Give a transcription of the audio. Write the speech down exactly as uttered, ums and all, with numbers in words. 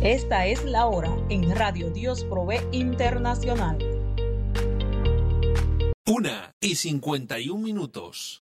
Esta es la hora en Radio Dios Provee Internacional. Una y cincuenta y un minutos.